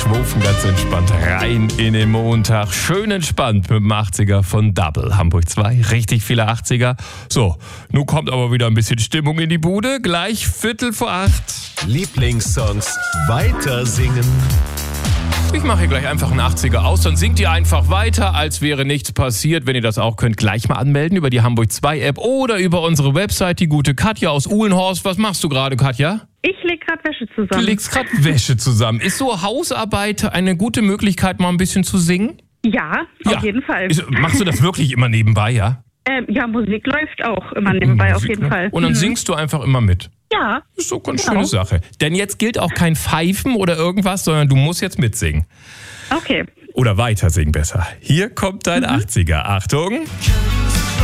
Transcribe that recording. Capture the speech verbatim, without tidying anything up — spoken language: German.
schwufen ganz entspannt rein in den Montag. Schön entspannt mit dem achtziger von Double. Hamburg zwei, richtig viele achtziger. So, nun kommt aber wieder ein bisschen Stimmung in die Bude. Gleich Viertel vor acht. Lieblingssongs weiter singen. Ich mache hier gleich einfach einen achtziger aus, dann singt ihr einfach weiter, als wäre nichts passiert. Wenn ihr das auch könnt, gleich mal anmelden über die Hamburg zwei App oder über unsere Website, die gute Katja aus Uhlenhorst. Was machst du gerade, Katja? Ich leg gerade Wäsche zusammen. Du legst gerade Wäsche zusammen. Ist so Hausarbeit eine gute Möglichkeit, mal ein bisschen zu singen? Ja, auf Ja. jeden Fall. Ist, machst du das wirklich immer nebenbei, ja? Ähm, ja, Musik läuft auch immer nebenbei, auf Musik, jeden ne? Fall. Und dann Mhm. singst du einfach immer mit. Ja, Ist so eine Genau. schöne Sache. Denn jetzt gilt auch kein Pfeifen oder irgendwas, sondern du musst jetzt mitsingen. okay. Oder weiter singen besser. Hier kommt dein achtziger. Achtung.